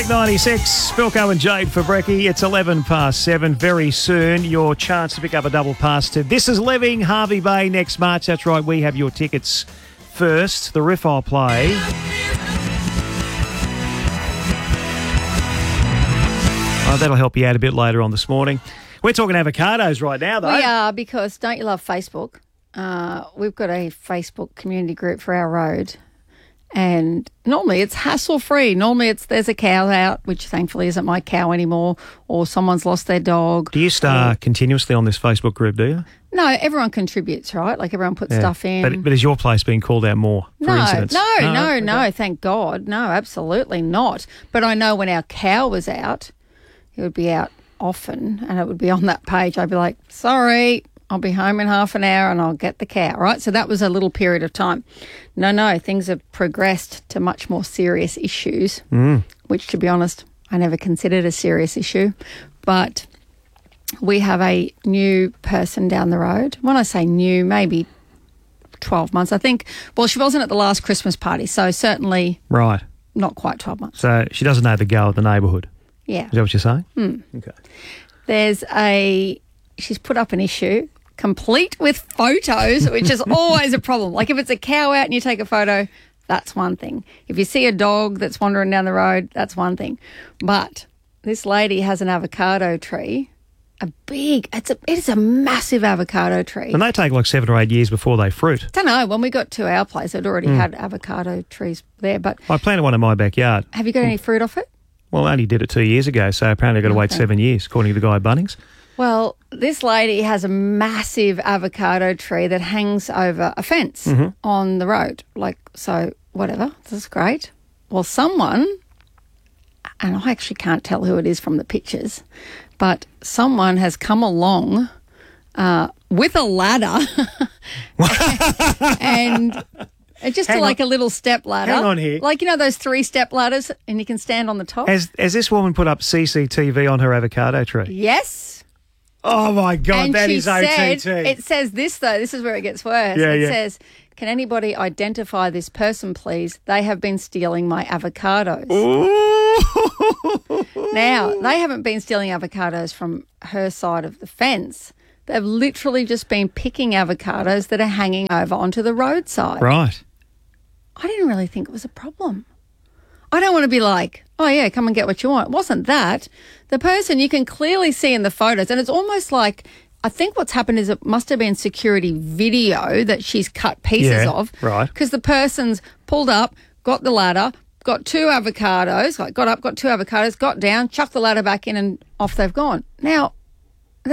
Hit 96, Philco and Jade for Brekkie. It's 11 past 7. Very soon, your chance to pick up a double pass to This Is Living, Hervey Bay next March. That's right, we have your tickets first. The riff I'll play. Oh, that'll help you out a bit later on this morning. We're talking avocados right now, though. We are, because don't you love Facebook? We've got a Facebook community group for our road. And normally it's hassle-free. Normally there's a cow out, which thankfully isn't my cow anymore, or someone's lost their dog. Do you star continuously on this Facebook group, do you? No, everyone contributes, right? Like everyone puts stuff in. But is your place being called out more for incidents? No, thank God. No, absolutely not. But I know when our cow was out, it would be out often and it would be on that page. I'd be like, sorry, I'll be home in half an hour and I'll get the cow, right? So that was a little period of time. No, things have progressed to much more serious issues, which, to be honest, I never considered a serious issue. But we have a new person down the road. When I say new, maybe 12 months, I think. Well, she wasn't at the last Christmas party, so certainly not quite 12 months. So she doesn't know the girl of the neighbourhood. Yeah. Is that what you're saying? Okay. She's put up an issue complete with photos, which is always a problem. Like if it's a cow out and you take a photo, that's one thing. If you see a dog that's wandering down the road, that's one thing. But this lady has an avocado tree, it is a massive avocado tree. And they take like 7 or 8 years before they fruit. Don't know. When we got to our place, it already had avocado trees there. But I planted one in my backyard. Have you got any fruit off it? Well, I only did it 2 years ago, so apparently I've got to wait 7 years, according to the guy at Bunnings. Well, this lady has a massive avocado tree that hangs over a fence on the road. So whatever, this is great. Well, someone, and I actually can't tell who it is from the pictures, but someone has come along with a ladder and just like a little step ladder. Hang on here. Like, those 3-step ladders and you can stand on the top. Has this woman put up CCTV on her avocado tree? Yes. Oh, my God, and that is OTT. It says this, though. This is where it gets worse. It says, can anybody identify this person, please? They have been stealing my avocados. Now, they haven't been stealing avocados from her side of the fence. They've literally just been picking avocados that are hanging over onto the roadside. Right. I didn't really think it was a problem. I don't want to be like, oh, yeah, come and get what you want. It wasn't that. The person you can clearly see in the photos, and it's almost like, I think what's happened is it must have been security video that she's cut pieces of. Right. Because the person's pulled up, got the ladder, got 2 avocados, got 2 avocados, got down, chucked the ladder back in and off they've gone. Now,